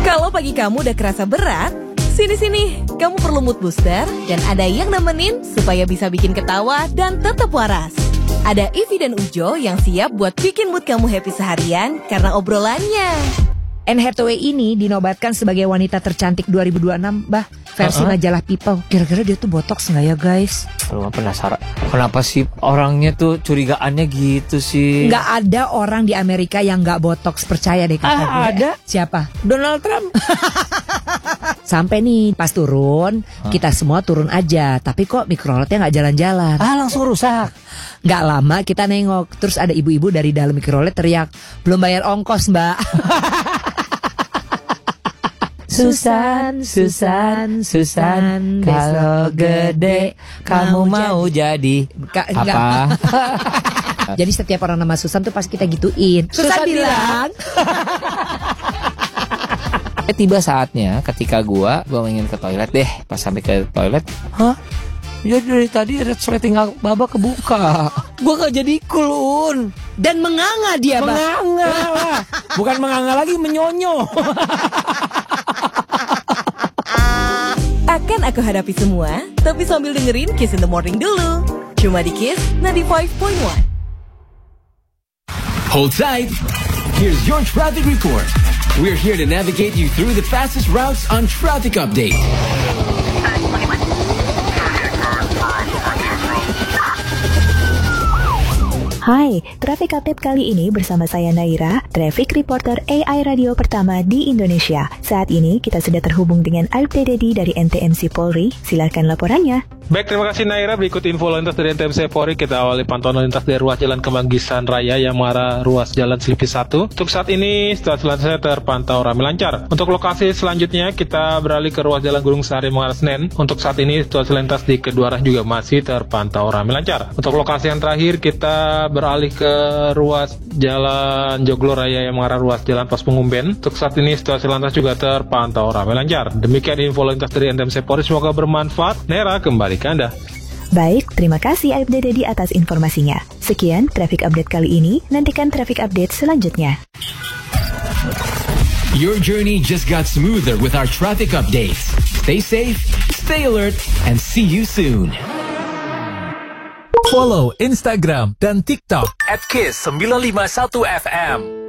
Kalau pagi kamu udah kerasa berat, sini-sini, kamu perlu mood booster dan ada yang nemenin supaya bisa bikin ketawa dan tetap waras. Ada Ivi dan Ujo yang siap buat bikin mood kamu happy seharian karena obrolannya. Anne Hathaway ini dinobatkan sebagai wanita tercantik 2026, versi majalah People. Kira-kira dia tuh botox nggak ya guys? Lu penasaran, kenapa sih orangnya tuh curigaannya gitu sih? Nggak ada orang di Amerika yang nggak botox, percaya deh kata gue. Ada. Siapa? Donald Trump. Sampai nih pas turun, kita semua turun aja. Tapi kok mikroletnya nggak jalan-jalan. Langsung rusak. Nggak lama kita nengok, terus ada ibu-ibu dari dalam mikrolet teriak, belum bayar ongkos mbak. Susan, kalau gede kamu mau jadi apa? Jadi setiap orang nama Susan tuh pas kita gituin, Susan bilang. Tiba saatnya ketika gua ingin ke toilet deh. Pas sampai ke toilet, ya dari tadi resleting baba kebuka. Gua gak jadi kulun. Dan menganga dia, Menganga lah. Bukan menganga lagi, menyonyo. Akan aku hadapi semua, tapi sambil dengerin Kiss in the Morning dulu. Cuma di Kiss 95.1. Hold tight. Here's your traffic report. We're here to navigate you through the fastest routes on Traffic Update. Hai, Traffic Update kali ini bersama saya Naira, Traffic Reporter AI Radio pertama di Indonesia. Saat ini kita sudah terhubung dengan Aibda Dedi dari NTMC Polri. Silakan laporannya. Baik, terima kasih Naira. Berikut info lalu lintas dari NTMC Polri. Kita awali pantauan lalu lintas dari ruas jalan Kemanggisan Raya yang mengarah ruas jalan Selipi 1. Untuk saat ini, situasi lalu lintasnya terpantau ramai lancar. Untuk lokasi selanjutnya, kita beralih ke ruas jalan Gunung Sahari mengarah Senen. Untuk saat ini, situasi lalu lintas di kedua arah juga masih terpantau ramai lancar. Untuk lokasi yang terakhir, kita beralih ke ruas jalan Joglo Raya yang mengarah ruas jalan Pas Pengumben. Untuk saat ini, situasi lalu lintas juga terpantau ramai lancar. Demikian info lalu lintas dari NTMC Polri. Semoga bermanfaat. Naira, kembali ke Anda. Baik, terima kasih Aibda Dedi atas informasinya. Sekian Traffic Update kali ini. Nantikan Traffic Update selanjutnya. Your journey just got smoother with our traffic updates. Stay safe, stay alert, and see you soon. Follow Instagram dan TikTok @kiss951fm.